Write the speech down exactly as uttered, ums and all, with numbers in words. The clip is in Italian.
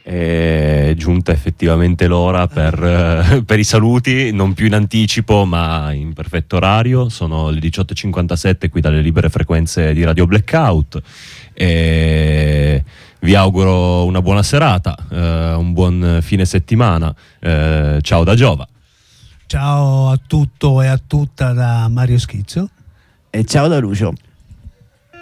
È giunta effettivamente l'ora per, eh, per i saluti, non più in anticipo ma in perfetto orario. Sono le diciotto e cinquantasette qui dalle libere frequenze di Radio Blackout e vi auguro una buona serata, eh, un buon fine settimana. Eh, ciao da Giova. Ciao a tutto e a tutta da Mario Schizzo. E ciao da Lucio.